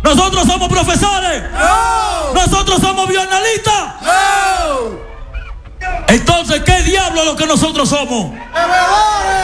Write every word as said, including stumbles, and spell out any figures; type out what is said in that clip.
¿Nosotros somos profesores? No. ¿Nosotros somos bioanalistas? No. Entonces, ¿qué diablo es lo que nosotros somos?